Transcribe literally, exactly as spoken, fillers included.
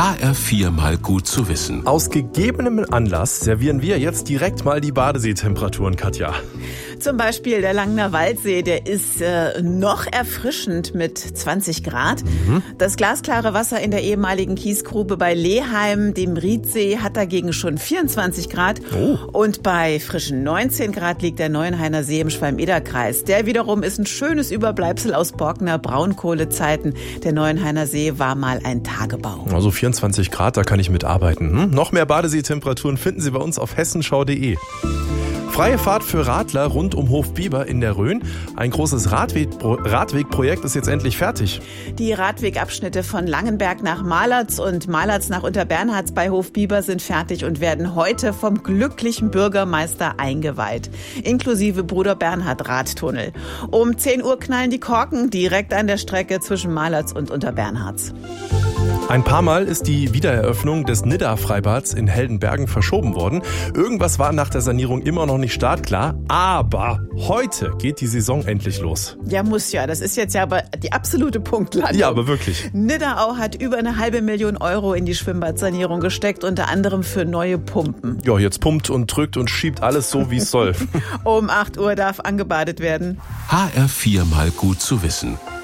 H R vier mal gut zu wissen. Aus gegebenem Anlass servieren wir jetzt direkt mal die Badeseetemperaturen, Katja. Zum Beispiel der Langner Waldsee, der ist äh, noch erfrischend mit zwanzig Grad. Mhm. Das glasklare Wasser in der ehemaligen Kiesgrube bei Leheim, dem Riedsee, hat dagegen schon vierundzwanzig Grad. Oh. Und bei frischen neunzehn Grad liegt der Neuenhainer See im Schwalm-Eder-Kreis. Der wiederum ist ein schönes Überbleibsel aus Borkener Braunkohlezeiten. Der Neuenhainer See war mal ein Tagebau. Also vierundzwanzig Grad, da kann ich mitarbeiten. Hm? Noch mehr Badeseetemperaturen finden Sie bei uns auf hessenschau punkt de. Freie Fahrt für Radler rund um Hof Bieber in der Rhön. Ein großes Radweg, Radwegprojekt ist jetzt endlich fertig. Die Radwegabschnitte von Langenberg nach Malatz und Malatz nach Unterbernharz bei Hof Bieber sind fertig und werden heute vom glücklichen Bürgermeister eingeweiht. Inklusive Bruder Bernhard Radtunnel. Um zehn Uhr knallen die Korken direkt an der Strecke zwischen Malatz und Unterbernharz. Ein paar Mal ist die Wiedereröffnung des Nidda-Freibads in Heldenbergen verschoben worden. Irgendwas war nach der Sanierung immer noch nicht startklar, aber heute geht die Saison endlich los. Ja, muss ja. Das ist jetzt ja aber die absolute Punktlandung. Ja, aber wirklich. Niddaau hat über eine halbe Million Euro in die Schwimmbadsanierung gesteckt, unter anderem für neue Pumpen. Ja, jetzt pumpt und drückt und schiebt alles so, wie es soll. Um acht Uhr darf angebadet werden. H R vier mal gut zu wissen.